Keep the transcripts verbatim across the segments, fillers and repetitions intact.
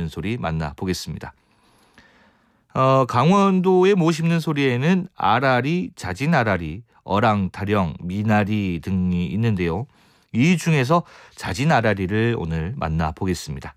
씹는 소리 만나보겠습니다. 어, 강원도의 모 씹는 소리에는 아라리, 자진아라리, 어랑, 타령, 미나리 등이 있는데요. 이 중에서 자진아라리를 오늘 만나보겠습니다.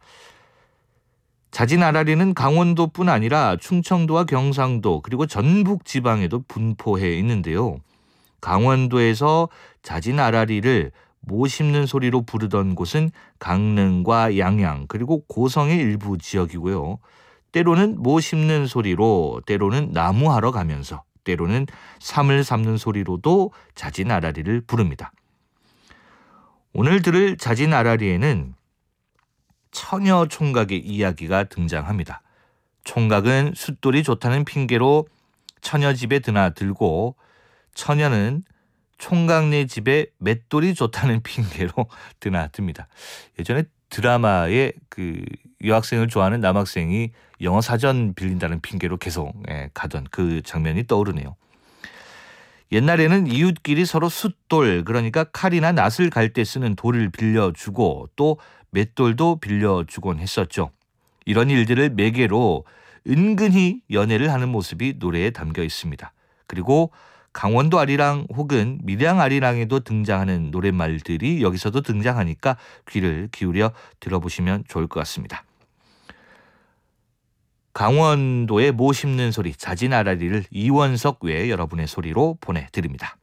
자진아라리는 강원도뿐 아니라 충청도와 경상도 그리고 전북 지방에도 분포해 있는데요. 강원도에서 자진아라리를 모 씹는 소리로 부르던 곳은 강릉과 양양 그리고 고성의 일부 지역이고요. 때로는 모 씹는 소리로, 때로는 나무하러 가면서, 때로는 삼을 삶는 소리로도 자진아라리를 부릅니다. 오늘 들을 자진아라리에는 처녀 총각의 이야기가 등장합니다. 총각은 숫돌이 좋다는 핑계로 처녀 집에 드나들고 처녀는 총각네 집에 맷돌이 좋다는 핑계로 드나듭니다. 예전에 드라마에 그 여학생을 좋아하는 남학생이 영어 사전 빌린다는 핑계로 계속 예, 가던 그 장면이 떠오르네요. 옛날에는 이웃끼리 서로 숫돌, 그러니까 칼이나 낫을 갈 때 쓰는 돌을 빌려주고 또 맷돌도 빌려주곤 했었죠. 이런 일들을 매개로 은근히 연애를 하는 모습이 노래에 담겨 있습니다. 그리고 강원도 아리랑 혹은 밀양 아리랑에도 등장하는 노랫말들이 여기서도 등장하니까 귀를 기울여 들어보시면 좋을 것 같습니다. 강원도의 모 씹는 소리 자진아라리를 이원석 외 여러분의 소리로 보내드립니다.